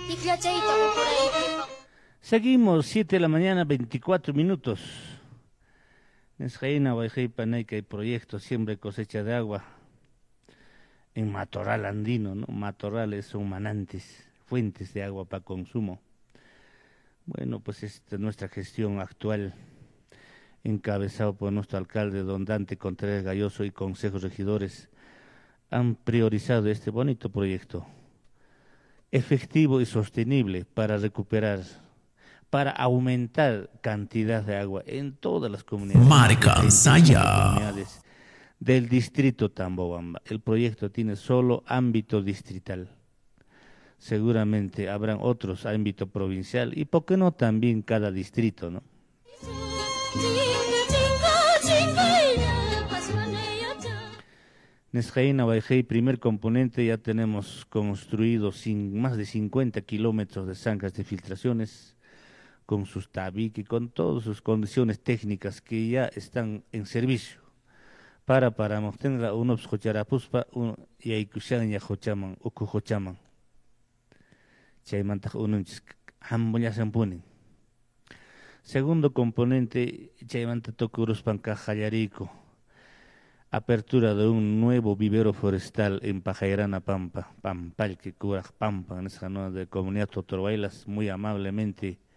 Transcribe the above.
Seguimos, 7 de la mañana, 24 minutos. Nesjaina, Guayjay, que hay proyectos, siembra y cosecha de agua en matorral andino, ¿no? Matorrales son manantes, fuentes de agua para consumo. Bueno, pues esta es nuestra gestión actual, encabezado por nuestro alcalde, don Dante Contreras Galloso, y consejos regidores, han priorizado este bonito proyecto, efectivo y sostenible para recuperar, para aumentar cantidad de agua en todas las comunidades, Marca Saya. comunidades del distrito Tambobamba. El proyecto tiene solo ámbito distrital. Seguramente habrán otros ámbito provincial y por qué no también cada distrito, ¿no? Nesjaina Baijay, primer componente, ya tenemos construido más de 50 kilómetros de zanjas de filtraciones, con sus tabiques, con todas sus condiciones técnicas que ya están en servicio. Para mostrar unos jocharapuspa, y aikushan ya jochaman, uku jochaman. Chaymanta ununchis, hamboya sampunen. Segundo componente, Chaymanta Tokuruspan Cajayarico. Apertura de un nuevo vivero forestal en Pajairana Pampa, Pampalque, Curaj Pampa, en esa zona de comunidad Totorbailas, muy amablemente